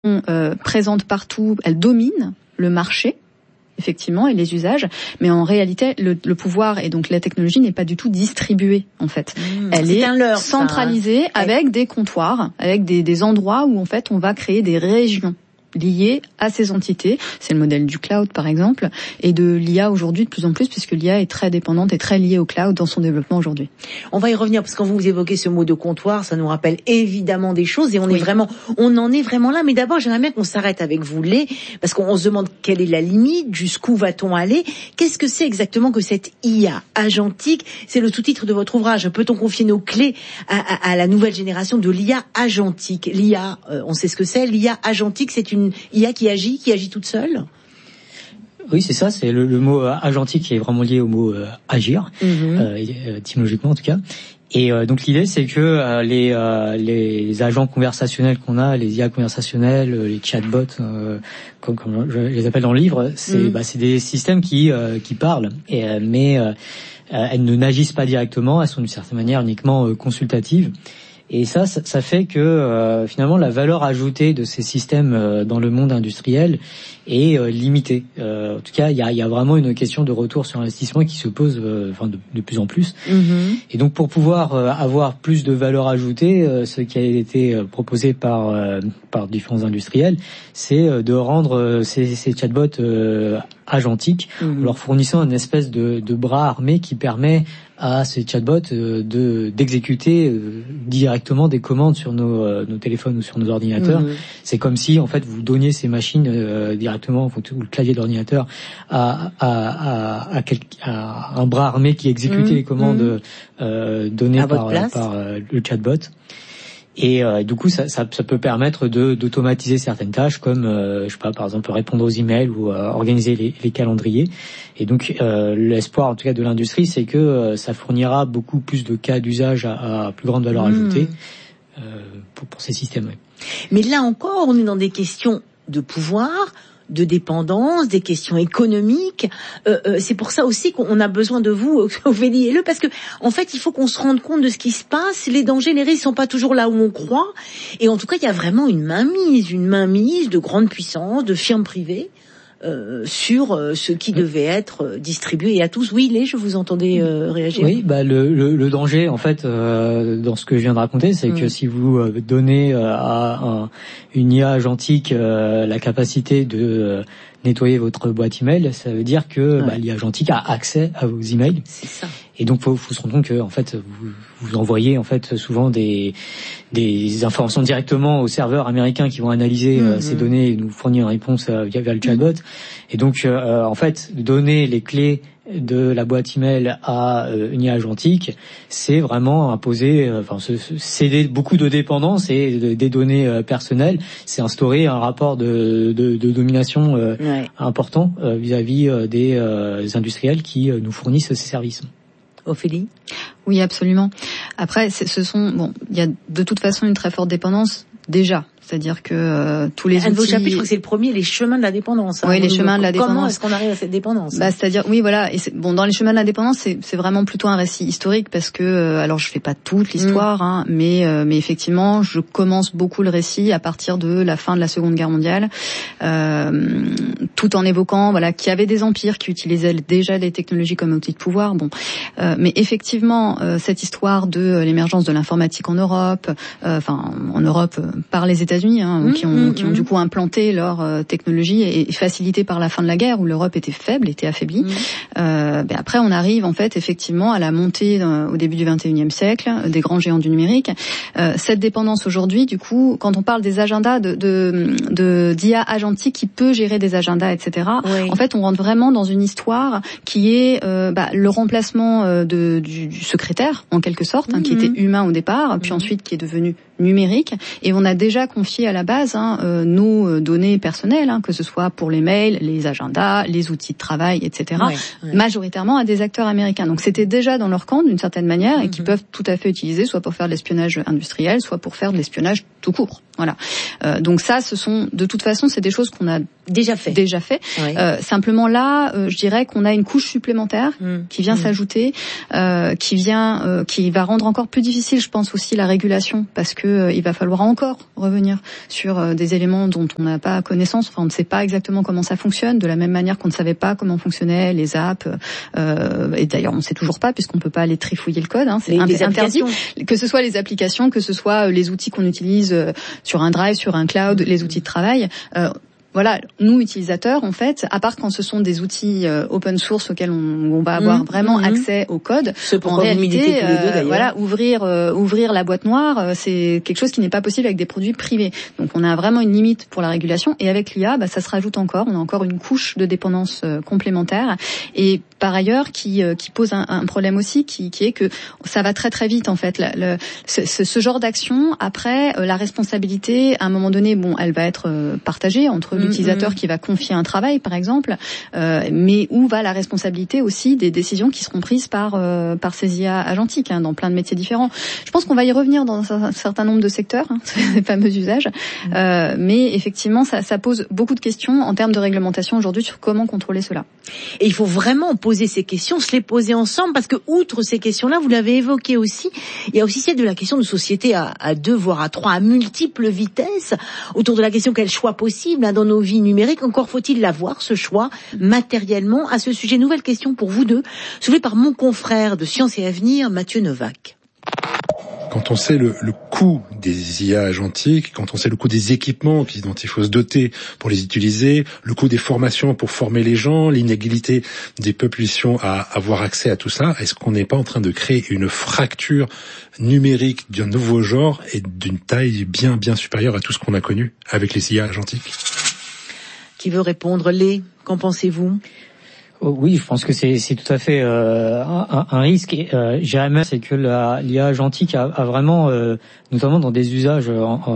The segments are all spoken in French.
présente partout, elle domine le marché, effectivement, et les usages, mais en réalité, le pouvoir et donc la technologie n'est pas du tout distribuée, en fait. Elle est centralisée avec des comptoirs, avec des endroits où, en fait, on va créer des régions liées à ces entités. C'est le modèle du cloud, par exemple, et de l'IA aujourd'hui de plus en plus, puisque l'IA est très dépendante et très liée au cloud dans son développement aujourd'hui. On va y revenir, parce que quand vous évoquez ce mot de comptoir, ça nous rappelle évidemment des choses, et on en est vraiment là. Mais d'abord, j'aimerais bien qu'on s'arrête avec vous, parce qu'on se demande quelle est la limite, jusqu'où va-t-on aller. Qu'est-ce que c'est exactement que cette IA agentique? C'est le sous-titre de votre ouvrage. Peut-on confier nos clés à la nouvelle génération de l'IA agentique? L'IA, on sait ce que c'est. L'IA agentique, c'est une IA qui agit toute seule? Oui, c'est ça, c'est le mot agentique qui est vraiment lié au mot agir, étymologiquement en tout cas. Et donc l'idée, c'est que les agents conversationnels qu'on a, les IA conversationnels, les chatbots, comme je les appelle dans le livre, c'est des systèmes qui parlent, mais elles ne n'agissent pas directement, elles sont d'une certaine manière uniquement consultatives. Et ça fait que finalement la valeur ajoutée de ces systèmes dans le monde industriel est limitée. En tout cas, il y a vraiment une question de retour sur investissement qui se pose de plus en plus. Et donc pour pouvoir avoir plus de valeur ajoutée, ce qui a été proposé par différents industriels, c'est de rendre ces chatbots agentiques, en leur fournissant une espèce de bras armé qui permet à ces chatbots d'exécuter directement des commandes sur nos téléphones ou sur nos ordinateurs. C'est comme si en fait vous donniez ces machines directement, ou le clavier de l'ordinateur, à un bras armé qui exécutait les commandes données par le chatbot. Et du coup, ça peut permettre d'automatiser certaines tâches, comme je sais pas, par exemple répondre aux emails ou organiser les calendriers. Et donc l'espoir, en tout cas de l'industrie, c'est que ça fournira beaucoup plus de cas d'usage à plus grande valeur ajoutée pour ces systèmes. Ouais. Mais là encore, on est dans des questions de pouvoir, de dépendance, des questions économiques. C'est pour ça aussi qu'on a besoin de vous, Ophélie Helleux, parce que en fait, il faut qu'on se rende compte de ce qui se passe. Les dangers, les risques sont pas toujours là où on croit. Et en tout cas, il y a vraiment une mainmise de grandes puissances, de firmes privées sur ce qui devait être distribué à tous. Oui, je vous entendais réagir. Oui, le danger, en fait, dans ce que je viens de raconter, c'est que si vous donnez à une IA agentique la capacité de nettoyer votre boîte email, ça veut dire que l'IA agentique a accès à vos emails. C'est ça. Et donc, faut se rendre compte que, en fait, vous envoyez, en fait, souvent des informations directement aux serveurs américains qui vont analyser ces données et nous fournir une réponse via le chatbot. Et donc, en fait, donner les clés de la boîte email à une IA agentique, c'est vraiment imposer, céder beaucoup de dépendance et des données personnelles. C'est instaurer un rapport de domination important vis-à-vis des industriels qui nous fournissent ces services. Ophélie? Oui, absolument. Après, il y a de toute façon une très forte dépendance déjà. C'est-à-dire que tous les outils... chapitres, je crois que c'est le premier, les chemins de la dépendance. Oui, les chemins de la dépendance. Comment est-ce qu'on arrive à cette dépendance? C'est-à-dire, oui, voilà. Et dans les chemins de la dépendance, c'est vraiment plutôt un récit historique parce que, alors je fais pas toute l'histoire, mais effectivement, je commence beaucoup le récit à partir de la fin de la Seconde Guerre mondiale, tout en évoquant, qu'il y avait des empires qui utilisaient déjà les technologies comme outil de pouvoir. Mais effectivement, cette histoire de l'émergence de l'informatique en Europe, en Europe par les États-Unis, qui ont du coup implanté leur technologie et facilité par la fin de la guerre où l'Europe était faible, était affaiblie. Après, on arrive en fait effectivement à la montée au début du XXIe siècle des grands géants du numérique. Cette dépendance aujourd'hui, du coup, quand on parle des agendas d'IA agentique qui peut gérer des agendas, etc. En fait, on rentre vraiment dans une histoire qui est le remplacement du secrétaire en quelque sorte, qui était humain au départ, puis ensuite qui est devenu numérique, et on a déjà confié à la base nos données personnelles, que ce soit pour les mails, les agendas, les outils de travail, etc., majoritairement à des acteurs américains. Donc c'était déjà dans leur camp d'une certaine manière et qui peuvent tout à fait utiliser soit pour faire de l'espionnage industriel, soit pour faire de l'espionnage tout court. Voilà. Donc ça, de toute façon, c'est des choses qu'on a déjà fait. Oui. Simplement là, je dirais qu'on a une couche supplémentaire qui vient s'ajouter, qui va rendre encore plus difficile, je pense aussi, la régulation, parce que que il va falloir encore revenir sur des éléments dont on n'a pas connaissance. Enfin, on ne sait pas exactement comment ça fonctionne, de la même manière qu'on ne savait pas comment fonctionnaient les apps. Et d'ailleurs, on ne sait toujours pas, puisqu'on peut pas aller trifouiller le code. C'est interdit. Que ce soit les applications, que ce soit les outils qu'on utilise sur un drive, sur un cloud, les outils de travail. Voilà, nous utilisateurs, en fait, à part quand ce sont des outils open source auxquels on va avoir vraiment accès au code, en réalité, voilà, ouvrir la boîte noire, c'est quelque chose qui n'est pas possible avec des produits privés. Donc, on a vraiment une limite pour la régulation. Et avec l'IA, ça se rajoute encore. On a encore une couche de dépendance complémentaire. Et par ailleurs, qui pose un problème aussi, qui est que ça va très très vite, en fait. Ce genre d'action, après, la responsabilité, à un moment donné, elle va être partagée entre l'utilisateur qui va confier un travail, par exemple, mais où va la responsabilité aussi des décisions qui seront prises par ces IA agentiques, dans plein de métiers différents. Je pense qu'on va y revenir dans un certain nombre de secteurs, ces fameux usages, mais effectivement, ça pose beaucoup de questions en termes de réglementation aujourd'hui sur comment contrôler cela. Et il faut vraiment poser ces questions, se les poser ensemble, parce que outre ces questions-là, vous l'avez évoqué aussi, il y a aussi celle de la question de société à 2, voire à 3, à multiples vitesses, autour de la question quel choix possible dans nos vies numériques. Encore faut-il l'avoir, ce choix, matériellement. À ce sujet, nouvelle question pour vous deux, soulevée par mon confrère de Sciences et Avenir, Mathieu Novak. Quand on sait le coût des IA agentiques, quand on sait le coût des équipements dont il faut se doter pour les utiliser, le coût des formations pour former les gens, l'inégalité des populations à avoir accès à tout ça, est-ce qu'on n'est pas en train de créer une fracture numérique d'un nouveau genre et d'une taille bien supérieure à tout ce qu'on a connu avec les IA agentiques? Qui veut répondre? Qu'en pensez-vous? Oui, je pense que c'est tout à fait un risque. Et j'irais même, c'est que l'IA agentique a vraiment, notamment dans des usages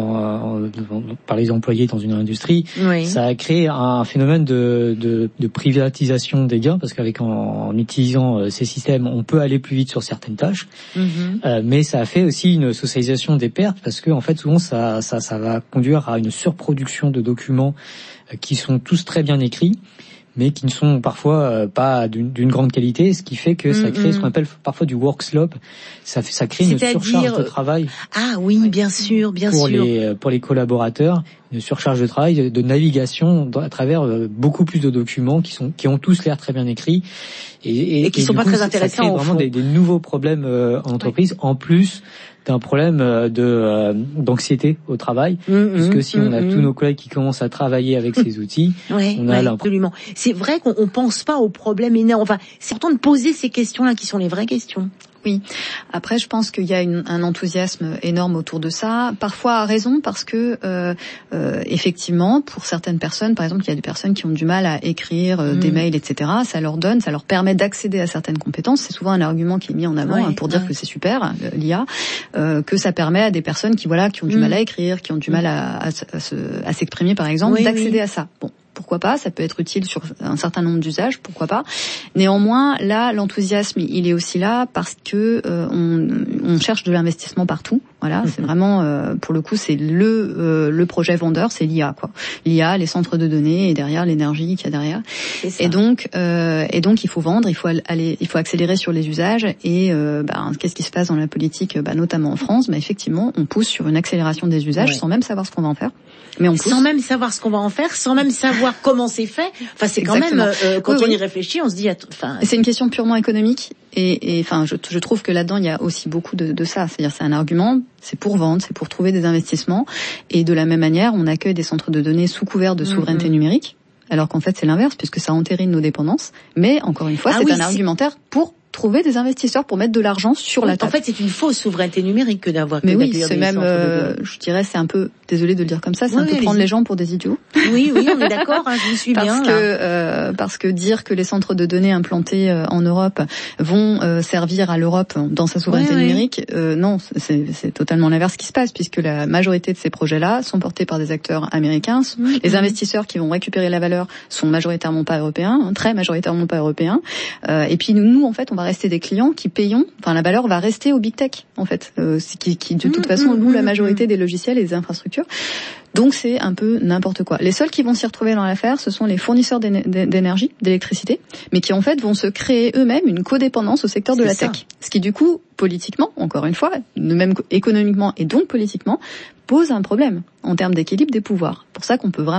par les employés dans une industrie, ça a créé un phénomène de privatisation des gains, parce en utilisant ces systèmes, on peut aller plus vite sur certaines tâches, mais ça a fait aussi une socialisation des pertes, parce que en fait souvent ça va conduire à une surproduction de documents qui sont tous très bien écrits, mais qui ne sont parfois pas d'une grande qualité, ce qui fait que ça crée ce qu'on appelle parfois du work slope. Ça crée une surcharge de travail. Ah oui, bien sûr. Pour les collaborateurs, une surcharge de travail, de navigation à travers beaucoup plus de documents qui ont tous l'air très bien écrits et qui sont pas très intéressants. Ça crée vraiment des nouveaux problèmes en entreprise, en plus d'un problème d'anxiété au travail, puisque si on a tous nos collègues qui commencent à travailler avec ces outils, on a absolument. C'est vrai qu'on pense pas aux problèmes énormes. Enfin, c'est important de poser ces questions-là qui sont les vraies questions. Oui. Après, je pense qu'il y a un enthousiasme énorme autour de ça. Parfois à raison, parce que effectivement, pour certaines personnes, par exemple, il y a des personnes qui ont du mal à écrire des mails, etc. Ça leur permet d'accéder à certaines compétences. C'est souvent un argument qui est mis en avant pour dire que c'est super l'IA, que ça permet à des personnes qui ont du mal à écrire, qui ont du mal à s'exprimer, par exemple, d'accéder à ça. Bon. Pourquoi pas, ça peut être utile sur un certain nombre d'usages, pourquoi pas. Néanmoins, là, l'enthousiasme, il est aussi là parce que on cherche de l'investissement partout. Voilà, c'est vraiment pour le coup, c'est le projet vendeur, c'est l'IA quoi. L'IA, les centres de données et derrière l'énergie qu'il y a derrière. Et donc il faut vendre, il faut accélérer sur les usages et qu'est-ce qui se passe dans la politique, notamment en France, effectivement, on pousse sur une accélération des usages sans même savoir ce qu'on va en faire. Mais on pousse. Sans même savoir ce qu'on va en faire, sans même savoir comment c'est fait. Enfin, c'est quand même quand on y réfléchit, on se dit. C'est une question purement économique et je trouve que là-dedans il y a aussi beaucoup de ça. C'est-à-dire c'est un argument, c'est pour vendre, c'est pour trouver des investissements et de la même manière on accueille des centres de données sous couvert de souveraineté numérique, alors qu'en fait c'est l'inverse puisque ça entérine nos dépendances. Mais encore une fois, c'est un argumentaire pour trouver des investisseurs pour mettre de l'argent sur la table. En fait, c'est une fausse souveraineté numérique que d'avoir. Mais oui, c'est même, je dirais, c'est un peu, désolé de le dire comme ça, c'est un peu prendre les gens pour des idiots. Oui, on est d'accord, je vous suis bien. Parce que dire que les centres de données implantés en Europe vont servir à l'Europe dans sa souveraineté numérique, non, c'est totalement l'inverse qui se passe, puisque la majorité de ces projets-là sont portés par des acteurs américains. Les investisseurs qui vont récupérer la valeur sont majoritairement pas européens, très majoritairement pas européens. Et puis nous, en fait, on va rester des clients qui payons. Enfin, la valeur va rester au big tech, en fait, qui de toute façon loue la majorité des logiciels et des infrastructures. Donc c'est un peu n'importe quoi. Les seuls qui vont s'y retrouver dans l'affaire, ce sont les fournisseurs d'énergie, d'électricité, mais qui en fait vont se créer eux-mêmes une codépendance au secteur de la tech. Ce qui du coup, politiquement, encore une fois, même économiquement et donc politiquement, pose un problème en termes d'équilibre des pouvoirs. Pour ça qu'on peut vraiment